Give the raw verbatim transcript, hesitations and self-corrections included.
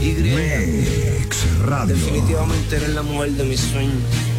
Mix Radio. Definitivamente eres la mujer de mis sueños.